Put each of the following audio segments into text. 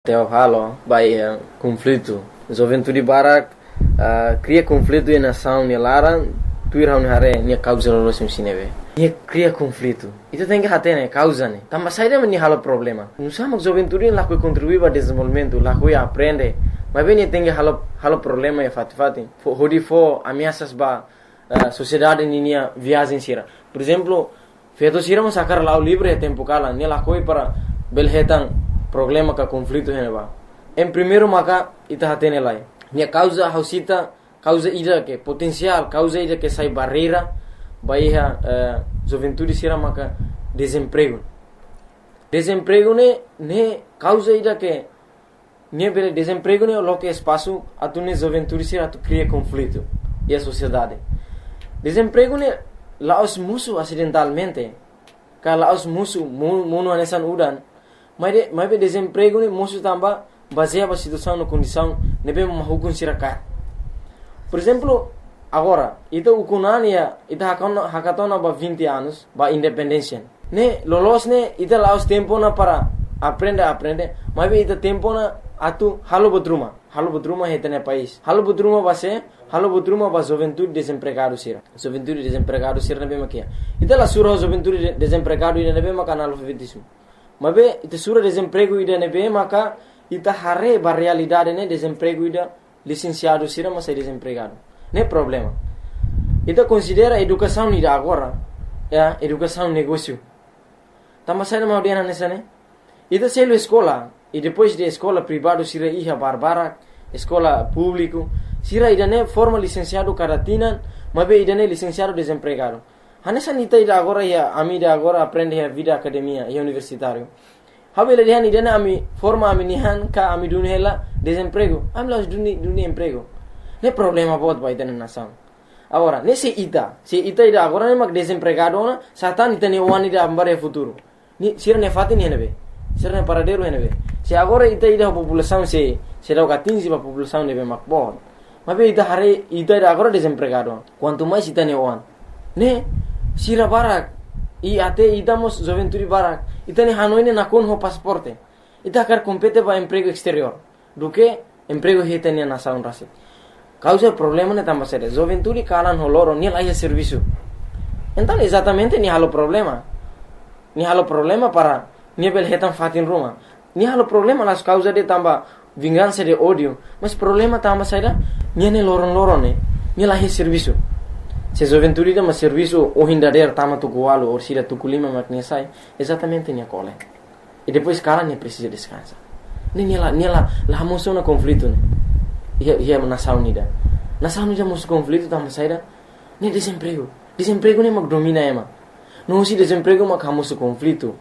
Teo halo, vai conflito. Juventude barak cria conflito na nação ni lara, tuir haun hare ni causa lo sim sineve. Ni cria conflito. Itu tem que hater causa ne. Tamba saída ni halo problema. Nusa mak juventude lá que contribui para desenvolvimento, lá que aprende. Mas bem tem que halo problema e fati. Hodi fo ameaças ba sociedade ni viagem sira. Por exemplo, feito sira mas sacar lá o livre tempo kala, ni lá coi para belhetan problema ka conflito heneba. Em primeiro maka ita hatene lai. Nia causa hausita causa ida ke potencial, causa ida que sai barreira baiha juventude sira maka desemprego. Desemprego ne causa ida que ne bele desemprego ne lo que espaço atune juventude sira tu cria conflito e a sociedade. Desemprego ne laos musu acidentalmente. Ka laos musu muno anesan udan. Mas desemprego ne moço também baseia a situação na condição nebe mahukun siraka. Por exemplo, agora ita ukunania ita hakatona ba 20 anos ba independência. Ne lolos ne ita laos tempo na para aprende, mas ita tempo na atu halo bodruma hetene país. Halo bodruma ba juventude desempregado sira. Juventude desempregado sira nebe makia. Ita la sura juventude desempregado ida nebe makana analfabetismo. Mas ita sura desemprego ida nebe maka ita hare ba realidade ne desemprego ida licenciado sira mas é desempregado. Ne problema. Ita considera educação ida agora, educação negócio. Tama sai na audiana nessa ne. Ita selo escola e depois de escola privado sira iha barbara, escola público, sira ida ne forma licenciado karatina, mas ida ne licenciado desempregado. Hanessa nita ida agora ya amida agora aprende a vida academia e universitário. Habele dihan ida na ami forma ami nihan ka ami dunhela desemprego. Ami laus duni emprego. Ne problema bot ba ida na nação. Agora, se ita ida agora ne mag desempregado na satan ita ne wani da ambare futuro. Ni sira ne fati ni henebe. Sira ne paradero henebe. Se agora ita ida população se dá 15 ba população nebe mak bot. Mas ita hare ita ida agora desempregado. Quanto mais ita ne wan. Ne sira barak e até idamos juventude barak itani hanoine na con ho pasaporte ita quer compete para emprego exterior do que emprego hetania nação rasi causa problema ne tamba sere juventude kalan ho loro ni laia serviço então exatamente ni halo problema para ni bel hetan fatin roma ni halo problema las causa de tamba vingança de ódio mas problema tamba saida ni ne loro ne ni laia serviço. Se juventude dá um serviço ou hindader tama tukualo ou sira tukulima maknya sai exatamente nia cole e depois cara nem precisa descansar nem ela lá moção na conflito né ia nação unida moção conflito tama saída nem desemprego nem mag domina ema não se desemprego mag hamoso conflito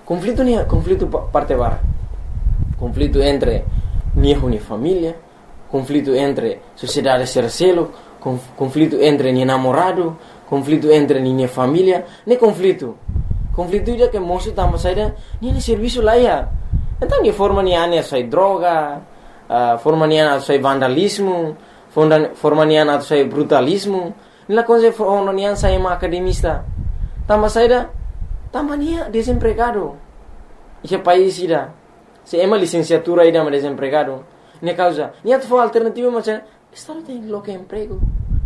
parte bara conflito entre minha família conflito entre sociedade sercelo conflito entre minha namorado, conflito entre minha família, nem conflito ida que moço tamo saída, nem serviço lá ia. Então que forma ni ania sai droga, forma ni ania sai vandalismo, forma ni ania sai brutalismo, nila coisa forma ni ania sai academista. Tamo saída, tamo nia desempregado. Esse país ida, se ema licenciatura ida mas desempregado, ne causa, nia tu alternativa mas Estado tem lo que emprego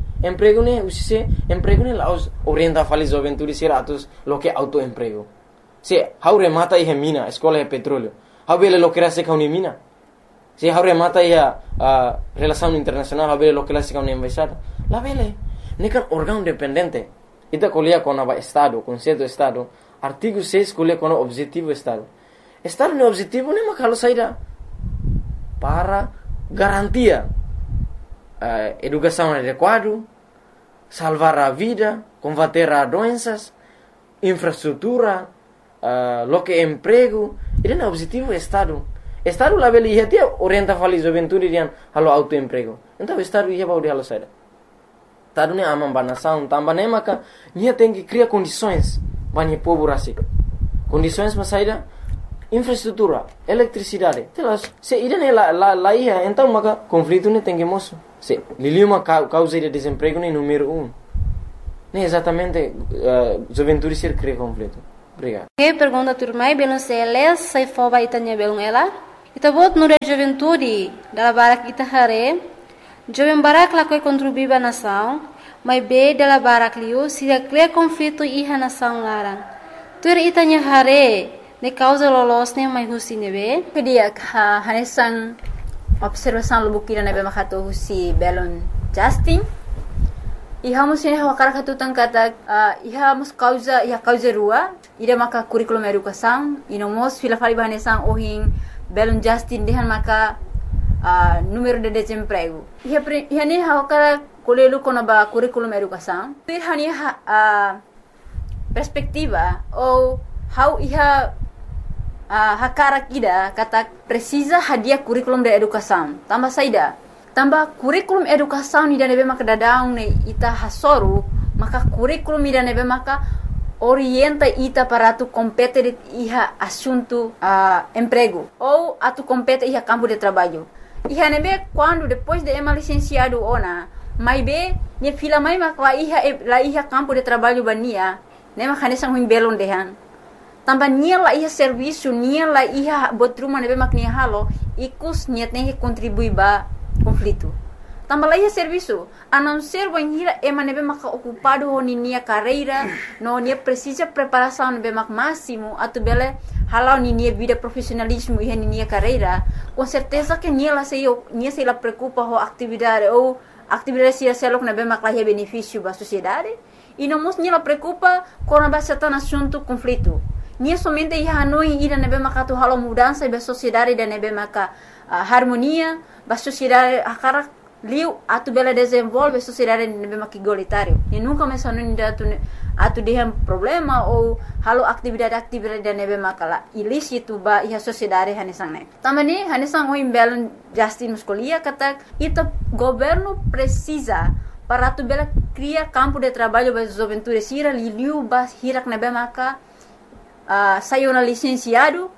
ne laos orienta fali juventude siratus lo que autoemprego se haure mata e mina escola de petróleo habele lo que rase kauni mina se haure mata e relação internacional habele lo que rase kauni embaixada la vele nekan órgão dependente ita colia com a estado conceito estado artigo 6 colia com o objetivo estado no objetivo ne makalo saída para garantia educação adequada, salvar a vida, combater as doenças, infraestrutura, lo que emprego, isso é o objetivo do Estado. Estado lá ele ia ter orienta fali juventude dian halo autoemprego. Então o Estado ia baudi halo saída. Estado ne amam banação, também ne maka nia tem que criar condições para o povo rasi. Condições para saída infraestrutura, eletricidade. Telas, se irene lá ia, então maka conflito ne tem que moço. Se liliuma causa de desemprego nem número 1. Nem exatamente juventude ser cria conflito. Obrigado. Que pergunta turmai belum seles sai foba itanya belum ela? Ita bot no juventude dalla barak ita hare, jovem barak la que contribuiba a nação, mas be dalla barak liu se cria conflito iha nação lara. Tur ita nya hare ne causa lolosne mai husi nebe. Kedia hanesang observação lubukira nebe makato husi belon Justin. Iha musin hawakara katutang kata iha mus causa rua ida maka curriculum educação inomos fila fali bahanesang ohing belum Justin dehan maka número de desemprego. Iha ni hawakara kolelu kono ba curriculum educação. Pir hani perspectiva ou how iha hakara kida kata precisa hadia curriculum de educação. Tambah saida. Tambah curriculum educação ida nebe maka dadaung ne ita hasoru maka curriculum ida nebe maka orienta ita para tu compete iha assunto emprego ou atu compete iha campo de trabalho. Iha nebe quando depois de ema licenciado ona mai be ne fila mai mak la iha campo de trabalho bania ne mak hanesang huim belon dehan. Tambah nia la iha serviço nia la iha botruma nebe mak nia halo ikus niat ne contribui ba conflito. Tambah lagi serviço, a não ser banhira ema nebe maka ocupado ho nia carreira, no nia precisa preparação nebe mak máximo, atu bele halau nia vida profissionalismo e nia carreira, com certeza que nia se la preocupa ho atividade ou atividade se selok nebe mak la benefício ba sociedade, e não mos nia la preocupa com a certain assunto conflito. Nia somente ia hanoi ida nebe maka tu halau mudança ba sociedade da nebe maka harmonia ba sociedade akara liu atu bela desenvolve sociedade nebe mak igualitário e nunca mais hanoi atu dehan problema ou halau atividade da nebe maka ilícito ba ia sociedade hanesang ne. Tamani hanesang o imbelon Justin Muscolia kata ita governo precisa para atu bela cria campo de trabalho ba juventude sira liu ba hirak nebe maka sayona licenciada,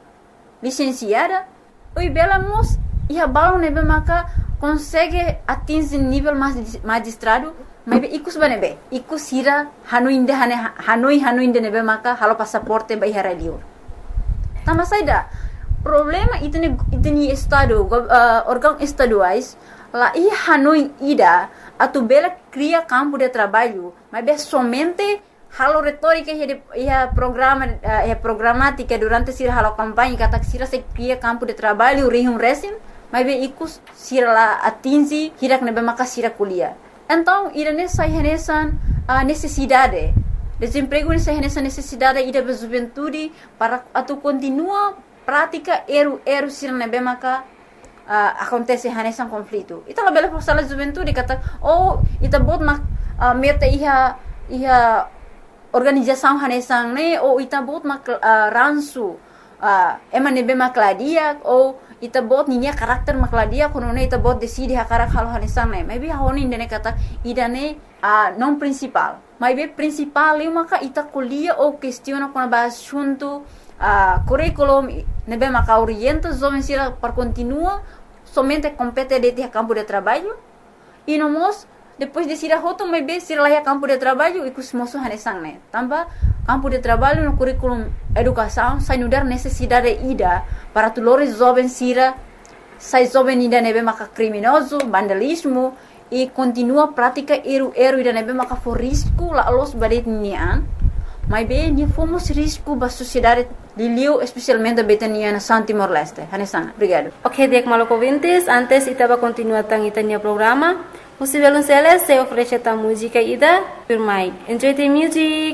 oi bela mos ia balão nebe maka consegue atingir nível magistrado, mas ikus banebe, ikus hira hanoi inde nebe maka halo passaporte ba ihara liur. Tambah saida problema itni estado órgão estaduais la ia hanoi ida atu bela cria campo de trabalho, mas be somente halo retórica ia programática durante sira halo campanha kata sira se cria campo de trabalho rihum resim mas be ikus sira la atingi hirak nebe maka sira kuliah. Então irane sai hanesan necessidade desemprego nessa necessidade ida be juventude para atu continua prática eru sira nebe maka acontece hanesan conflito. Ita la bela sala juventude kata ita bot mak meta iha organização hanesang ne ou ita bot mak ransu ema nebe makladia ou ita bot ninya karakter makladia kono ne ita bot decide hakarak halo hanesang ne maybe honi ndene kata idane non principal maybe principal eu maka ita kuliah ou questiona kono ba assunto curriculum nebe maka orienta jovem sira para continua somente compete de campo de trabalho e nomos depois de sira hoto maybe sira lá campo de trabalho e kusmoso hanesang ne tambah campo de trabalho no curriculum educação sai nudar necessidade ida para tulores jovem sira sai jovem ida nebe maka criminoso vandalismo e continua prática eru ida nebe maka for risco la los badet nian mas bem ni fomos risco ba sociedade liliu especialmente betania na Timor Leste hanesang obrigado. Ok, Diek Maloko ouvintes, antes itaba continuar tang itania programa. Você vê se oferece a música ida, por mais. Enjoy the music.